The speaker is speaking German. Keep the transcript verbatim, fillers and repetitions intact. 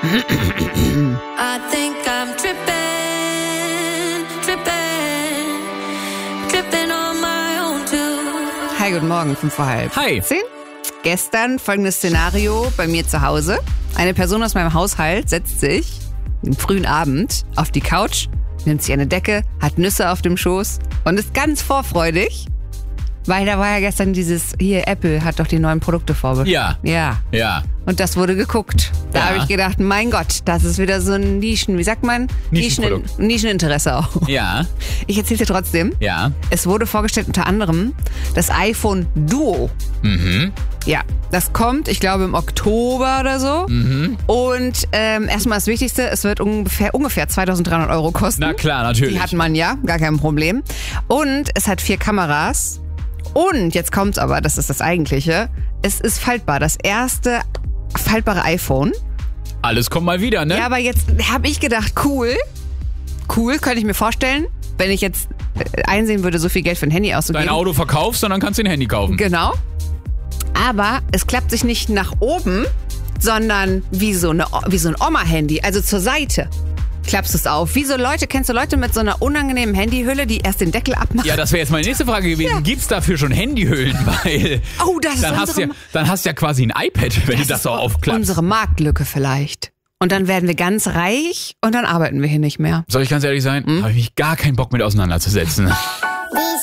I think I'm tripping, tripping, tripping on my own too. Hi, guten Morgen, fünf vor halb. Hi. Zehn? Gestern folgendes Szenario bei mir zu Hause. Eine Person aus meinem Haushalt setzt sich am frühen Abend auf die Couch, nimmt sich eine Decke, hat Nüsse auf dem Schoß und ist ganz vorfreudig, weil da war ja gestern dieses, hier, Apple hat doch die neuen Produkte vorgestellt. Ja. Ja. Ja. Und das wurde geguckt. Da Ja. habe ich gedacht, mein Gott, das ist wieder so ein Nischen, wie sagt man? Nischenprodukt. Nischen, Nischeninteresse auch. Ja. Ich erzähle dir trotzdem. Ja. Es wurde vorgestellt unter anderem das iPhone Duo. Mhm. Ja, das kommt, ich glaube, im Oktober oder so. Mhm. Und ähm, erstmal das Wichtigste, es wird ungefähr, ungefähr zweitausenddreihundert Euro kosten. Na klar, natürlich. Die hat man ja, gar kein Problem. Und es hat vier Kameras. Und jetzt kommt's aber, das ist das Eigentliche, es ist faltbar. Das erste faltbare iPhone. Alles kommt mal wieder, ne? Ja, aber jetzt habe ich gedacht, cool, cool, könnte ich mir vorstellen, wenn ich jetzt äh, einsehen würde, so viel Geld für ein Handy auszugeben. Dein Auto verkaufst und dann kannst du ein Handy kaufen. Genau. Aber es klappt sich nicht nach oben, sondern wie so, eine, wie so ein Oma-Handy, also zur Seite. Klappst du es auf. Wie so Leute, kennst du Leute mit so einer unangenehmen Handyhülle, die erst den Deckel abmachen? Ja, das wäre jetzt meine nächste Frage gewesen. Ja. Gibt's dafür schon Handyhüllen? Weil Oh, das ist dann hast, unsere, du ja, dann hast du ja quasi ein iPad, wenn du das so aufklappst. unsere Marktlücke vielleicht. Und dann werden wir ganz reich und dann arbeiten wir hier nicht mehr. Soll ich ganz ehrlich sein? Hm? Habe ich mich gar keinen Bock mit auseinanderzusetzen. Die